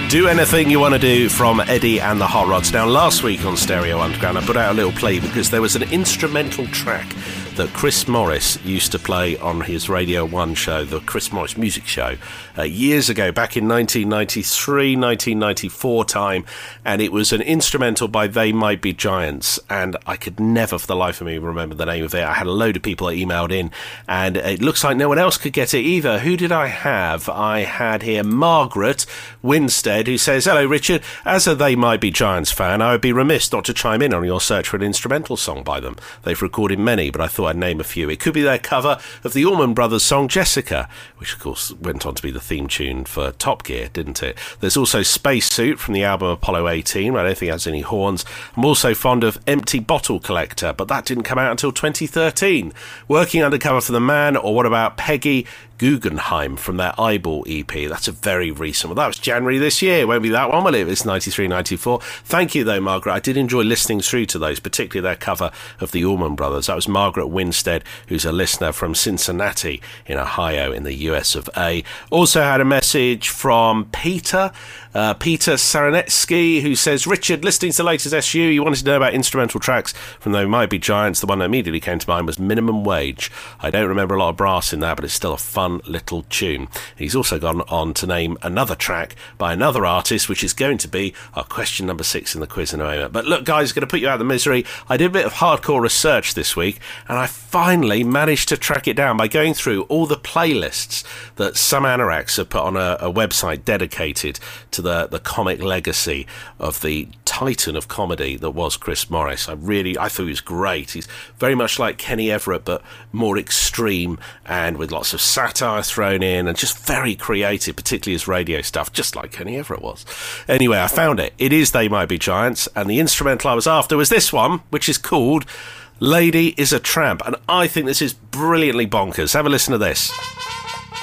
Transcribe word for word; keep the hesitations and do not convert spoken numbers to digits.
Do Anything You Want to Do from Eddie and the Hot Rods. Now, last week on Stereo Underground, I put out a little plea because there was an instrumental track that Chris Morris used to play on his Radio one show, the Chris Morris Music Show, uh, years ago, back in nineteen ninety-three, nineteen ninety-four time, and it was an instrumental by They Might Be Giants, and I could never for the life of me remember the name of it. I had a load of people that emailed in, and it looks like no one else could get it either. Who did I have? I had here Margaret Winstead, who says, "Hello Richard, as a They Might Be Giants fan, I would be remiss not to chime in on your search for an instrumental song by them. They've recorded many, but I thought I'd name a few. It could be their cover of the Allman Brothers song Jessica, which of course went on to be the theme tune for Top Gear, didn't it? There's also Spacesuit from the album Apollo eighteen, I don't think it has any horns. I'm also fond of Empty Bottle Collector, but that didn't come out until twenty thirteen. Working Undercover for the Man, or what about Peggy Guggenheim from their Eyeball E P? That's a very recent one. That was January this year. Won't be that one, will it? It's ninety-three, ninety-four. Thank you, though, Margaret. I did enjoy listening through to those, particularly their cover of the Allman Brothers. That was Margaret Winstead, who's a listener from Cincinnati in Ohio in the U S of A. Also had a message from Peter, uh, Peter Saranetsky, who says, Richard, listening to the latest S U, you wanted to know about instrumental tracks from They Might Be Giants. The one that immediately came to mind was Minimum Wage. I don't remember a lot of brass in that, but it's still a fun little tune. He's also gone on to name another track by another artist, which is going to be our question number six in the quiz in a moment. But look, guys, going to put you out of the misery. I did a bit of hardcore research this week, and I finally managed to track it down by going through all the playlists that some anoraks have put on a, a website dedicated to the, the comic legacy of the titan of comedy that was Chris Morris. I really, I thought he was great. He's very much like Kenny Everett, but more extreme and with lots of satire thrown in and just very creative, particularly his radio stuff, just like Kenny Everett was. Anyway, I found it. It is They Might Be Giants, and the instrumental I was after was this one, which is called Lady is a Tramp, and I think this is brilliantly bonkers. Have a listen to this.